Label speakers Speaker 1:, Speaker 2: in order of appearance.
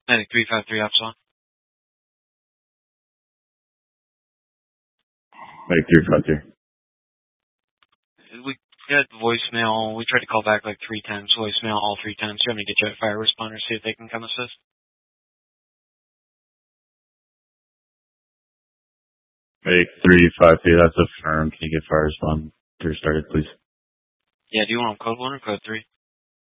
Speaker 1: Medic 353 Epsilon.
Speaker 2: Medic 353.
Speaker 1: We got voicemail. We tried to call back like 3 times. Voicemail all 3 times. So I'm going to get you a fire responder, see if they can come assist.
Speaker 2: Medic 353, that's affirmed. Can you get fire responder started, please?
Speaker 1: Yeah, do you want code 1 or code 3?